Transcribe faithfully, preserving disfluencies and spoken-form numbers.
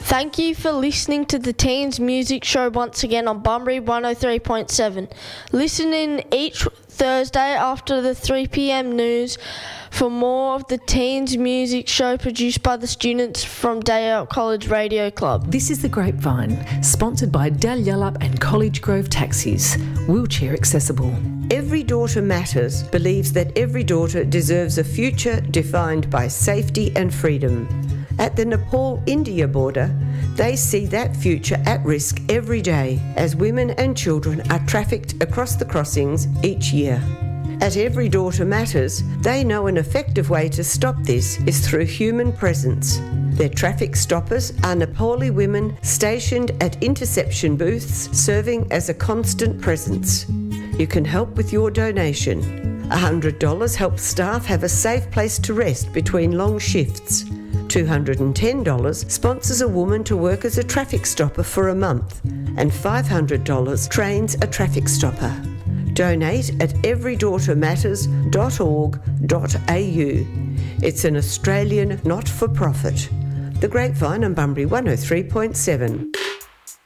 Thank you for listening to the Teens Music Show once again on Bunbury one oh three point seven. Listen in each Thursday after the three p m news for more of the Teens Music Show produced by the students from Dale College Radio Club. This is The Grapevine, sponsored by Dalyellup and College Grove Taxis, wheelchair accessible. Every Daughter Matters believes that every daughter deserves a future defined by safety and freedom. At the Nepal-India border, they see that future at risk every day as women and children are trafficked across the crossings each year. At Every Daughter Matters, they know an effective way to stop this is through human presence. Their traffic stoppers are Nepali women stationed at interception booths serving as a constant presence. You can help with your donation. one hundred dollars helps staff have a safe place to rest between long shifts. two hundred ten dollars sponsors a woman to work as a traffic stopper for a month, and five hundred dollars trains a traffic stopper. Donate at every daughter matters dot org dot a u. It's an Australian not-for-profit. The Grapevine on Bunbury one oh three point seven.